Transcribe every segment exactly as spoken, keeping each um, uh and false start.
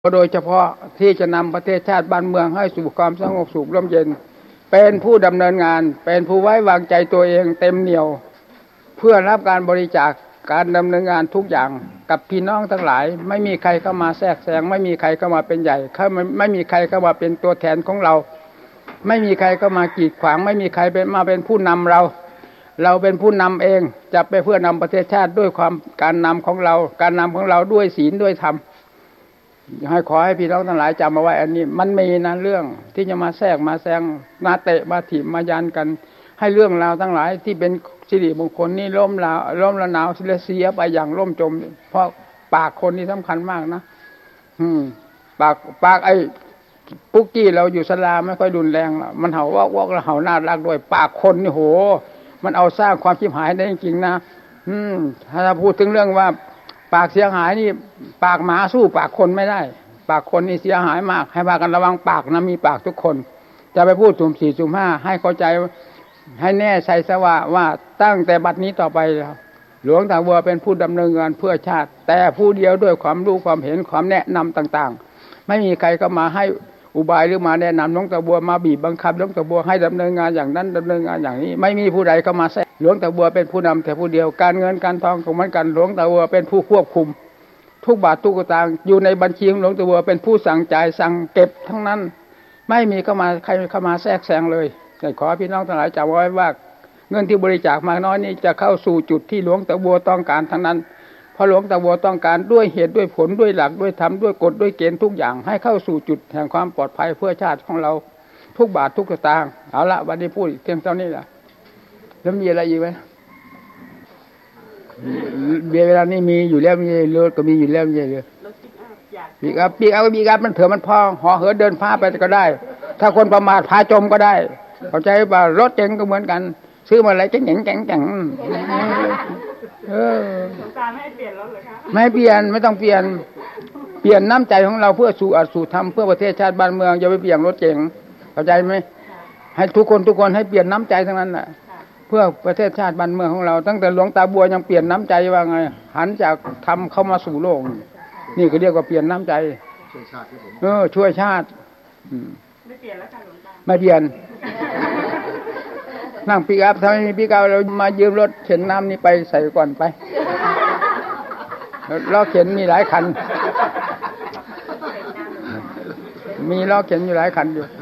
โดยเฉพาะที่จะนำประเทศชาติบ้านเมืองให้สู่ความสงบสุขร่มเย็นเป็นผู้ดำเนินงานเป็นผู้ไว้วางใจตัวเองเต็มเหนี่ยวเพื่อรับการบริจาคการดำเนินงานทุกอย่างกับพี่น้องทั้งหลายไม่มีใครเข้ามาแทรกแซงไม่มีใครเข้ามาเป็นใหญ่ไม่มีใครเข้ามาเป็นตัวแทนของเราไม่มีใครเข้ามากีดขวางไม่มีใครเป็นมาเป็นผู้นำเราเราเป็นผู้นำเองจะไปเพื่อนำประเทศชาติด้วยความการนำของเราการนำของเราด้วยศีลด้วยธรรมให้ขอให้พี่น้องทั้งหลายจำเอาไว้อันนี้มันมีนะเรื่องที่จะมาแทรกมาแซงมาเตะมาถีบมายันกันให้เรื่องราวทั้งหลายที่เป็นสิริมงคลนี่ล้มลาวล้มละนาวเสียไปอย่างล่มจมเพราะปากคนนี่สำคัญมากนะอืมปากปากไอ้ปุ๊กกี้เราอยู่ศาลาไม่ค่อยรุนแรงมันเห่าวอกวอกแล้วเห่าน่ารักด้วยปากคนนี่โหมันเอาสร้างความชิบหายได้จริงๆนะอืมถ้าพูดถึงเรื่องว่าปากเสียหายนี่ปากหมาสู้ปากคนไม่ได้ปากคนนี่เสียหายมากให้พากันระวังปากนะมีปากทุกคนจะไปพูดสุ่มสี่สุ่มห้าให้เข้าใจให้แน่ใจซะว่าว่าตั้งแต่บัดนี้ต่อไปหลวงตาบัวเป็นผู้ดำเนินงานเพื่อชาติแต่ผู้เดียวด้วยความรู้ความเห็นความแนะนำต่างๆไม่มีใครก็มาให้อุบายหรือมาแนะนำหลวงตาบัวมาบีบบังคับหลวงตาบัวให้ดำเนินงานอย่างนั้นดำเนินงานอย่างนี้ไม่มีผู้ใดเข้ามาแทรกหลวงตาบัวเป็นผู้นำแต่ผู้เดียวการเงินการทองของมันกันหลวงตาบัวเป็นผู้ควบคุมทุกบาททุกสตางค์อยู่ในบัญชีของหลวงตาบัวเป็นผู้สั่งจ่ายสั่งเก็บทั้งนั้นไม่มีเข้ามาใครเข้ามาแทรกแซงเลยขอพี่น้องทั้งหลายจำไว้ว่าเงินที่บริจาคมากน้อยนี้จะเข้าสู่จุดที่หลวงตาบัวต้องการทั้งนั้นเพราะหลวงตาบัวต้องการด้วยเหตุด้วยผลด้วยหลักด้วยธรรมด้วยกฎด้วยเกณฑ์ทุกอย่างให้เข้าสู่จุดแห่งความปลอดภัยเพื่อชาติของเราทุกบาททุกสตางค์เอาละวันนี้พูดเพียงเท่านี้แหละแล้วมีอะไรอีกไหมเวลานี้มีอยู่แล้วมีรถก็มีอยู่แล้วมีเลยปีกอัพปีกอัพปีกอัพมันเถื่อนมันพอห่อเหินเดินพาไปก็ได้ถ้าคนประมาทพาจมก็ได้เข้าใจป่ะรถเก๋งก็เหมือนกันซื้อมาอะไรเจ๋งเจ๋งเจ๋งเจ๋งเออสงการไม่เปลี่ยนรถเลยคะไม่เปลี่ยนไม่ต้องเปลี่ยนเปลี่ยนน้ำใจของเราเพื่อสู่อัตสู่ธรรมเพื่อประเทศชาติบ้านเมืองอย่าไปเปลี่ยนรถเก๋งเข้าใจไหมให้ทุกคนทุกคนให้เปลี่ยนน้ำใจทั้งนั้นแหละเพื่อประเทศชาติบ้านเมืองของเราตั้งแต่หลวงตาบัวยังเปลี่ยนน้ำใจว่าไงหันจากธรรมเข้ามาสู่โลกนี่ก็เรียกว่าเปลี่ยนน้ำใจช่วยชาติเออช่วยชาติไม่เปลี่ยนแล้วค่ะหลวงตาไม่เปลี่ยนนั่งปิกอัพถ้าไม่มีปิกอัพเรามายืมรถเข็นน้ำนี่ไปใส่ก่อนไปล้อเข็นมีหลายคันมีล้อเข็นอยู่หลายคันอยู่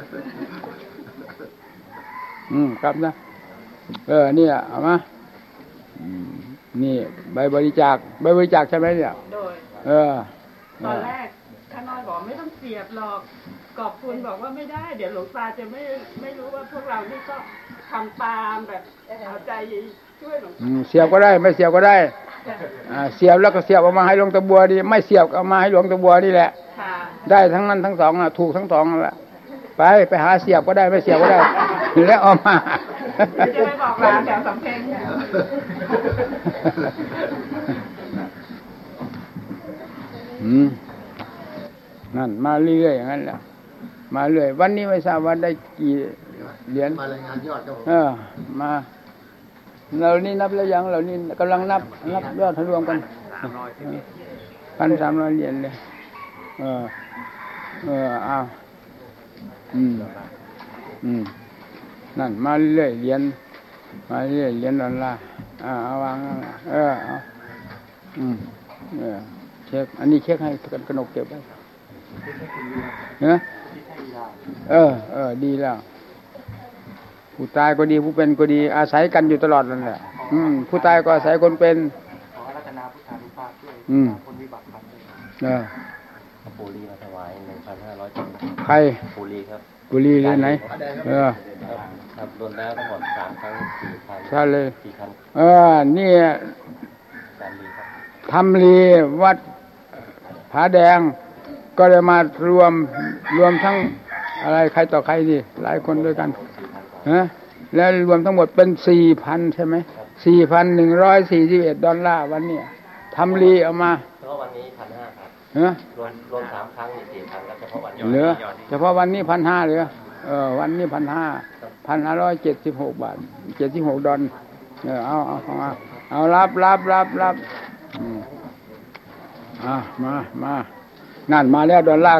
อืมครับนะเออเนี่ยเอามานี่ใบบริจาคใบบริจาคใช่ไหมเนี่ยโดยเออตอนแรกข้าน้อยบอกไม่ต้องเสียบหรอกขอบคุณบอกว่าไม่ได้เดี๋ยวหลวงตาจะไม่ไม่รู้ว่าพวกเรานี่ก็ทำตามแบบเอาใจช่วยหลวงตาเสียบก็ได้ไม่เสียบก็ได้เสียบแล้วก็เสียบออกมาให้หลวงตาบัวดีไม่เสียบเอามาให้หลวงตาบัวนี่แหละได้ทั้งนั้นทั้งสองอ่ะถูกทั้งสองนั่นแหละไปไปหาเสียบก็ได้ไม่เสียบก็ได้แล้วเอามาจะไปบอกร้านแถวสำเพ็งเนี่ยอืมนั่นมาเรื่อยอย่างนั้นแหละมาเรื่อยวันนี้ไม่ทราบว่าได้กี่เหรียญมารายงานยอดครับเออมาเรานี่นับแล้วยังเรานี่กำลังนับนับยอดรวมกันพันสามร้อยเหรียญเลยเออเอออ้าวอืมอืมนั่นมาเรื่อยเหรียญมาเรื่อยเหรียญดอลลาร์อ่าเอาวางเออเอาอืมเออเช็คอันนี้เช็คให้กันกนกเก็บไว้เนอะเออเออดีแล้วผู้ตายก็ดีผู้เป็นก็ดีอาศัยกันอยู่ตลอดนั่นแหละอืมผู้ตายก็อาศัยคนเป็นขอรัตนาพุทธานุภาพด้วยคนวิบัติครับเออปุรีมาถวายหนึ่งพันห้าร้อยใครปุรีครับปุรีเลยไหนเออครับโดนแล้วทั้งหมดสามครั้งสี่ครั้งใช่เลยสี่ครั้งเออนี่ทำรีวัดผาแดงก็เลยมารวมรวมทั้งอะไรใครต่อใครนี่หลายคนด้วยกันฮะแล้วรวมทั้งหมดเป็นสี่พันใช่ไหมสี่พันหนึ่งร้อยสี่สิบเอ็ดดอลลาร์วันนี้ทำรีเอามาเฉพาะวันนี้พันห้าครับฮะรวมรวมสามครั้งนี่สี่พันแล้วเฉพาะวันนี้เหลือเฉพาะวันนี้พันห้าเหลือเออวันนี้พันห้าพันห้าร้อยเจ็ดสิบหกบาทเจ็ดสิบหกดอลเออเอาเอาเอาเอารับรับรับรับอืมอ่ะมามานั่นมาแล้วดอลลาร์